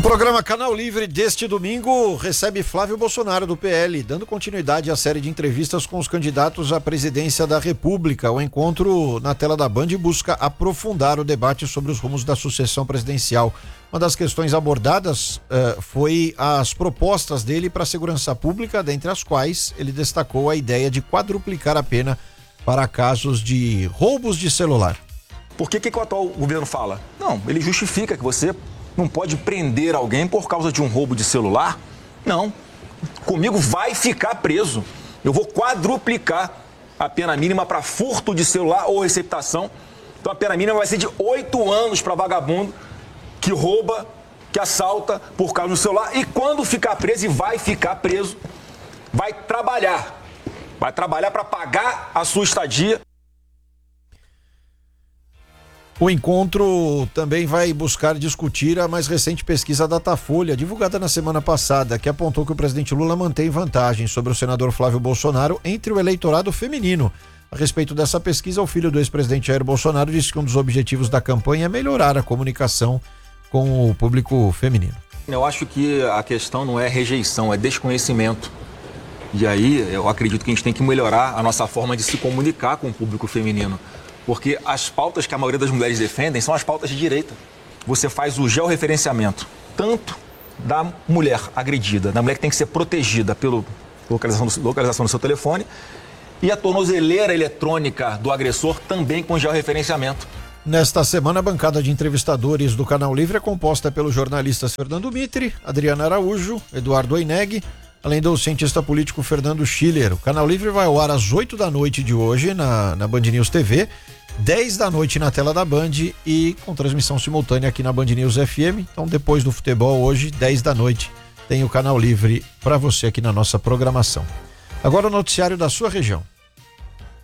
programa Canal Livre deste domingo recebe Flávio Bolsonaro, do PL, dando continuidade à série de entrevistas com os candidatos à presidência da República. O encontro na tela da Band busca aprofundar o debate sobre os rumos da sucessão presidencial. Uma das questões abordadas foi as propostas dele para a segurança pública, dentre as quais ele destacou a ideia de quadruplicar a pena para casos de roubos de celular. Por que o atual governo fala? Não, ele justifica que você não pode prender alguém por causa de um roubo de celular. Não, comigo vai ficar preso. Eu vou quadruplicar a pena mínima para furto de celular ou receptação. Então a pena mínima vai ser de 8 anos para vagabundo que rouba, que assalta por causa do celular. E quando ficar preso, e vai ficar preso, vai trabalhar para pagar a sua estadia. O encontro também vai buscar discutir a mais recente pesquisa Datafolha, divulgada na semana passada, que apontou que o presidente Lula mantém vantagem sobre o senador Flávio Bolsonaro entre o eleitorado feminino. A respeito dessa pesquisa, o filho do ex-presidente Jair Bolsonaro disse que um dos objetivos da campanha é melhorar a comunicação com o público feminino. Eu acho que a questão não é rejeição, é desconhecimento. E aí eu acredito que a gente tem que melhorar a nossa forma de se comunicar com o público feminino. Porque as pautas que a maioria das mulheres defendem são as pautas de direita. Você faz o georreferenciamento, tanto da mulher agredida, da mulher que tem que ser protegida pela localização do seu telefone, e a tornozeleira eletrônica do agressor também com georreferenciamento. Nesta semana, a bancada de entrevistadores do Canal Livre é composta pelos jornalistas Fernando Mitre, Adriana Araújo, Eduardo Oineg, além do cientista político Fernando Schiller. O Canal Livre vai ao ar às 8 da noite de hoje na Band News TV, 10 da noite na tela da Band e com transmissão simultânea aqui na Band News FM. Então, depois do futebol, hoje, 10 da noite, tem o Canal Livre para você aqui na nossa programação. Agora o noticiário da sua região.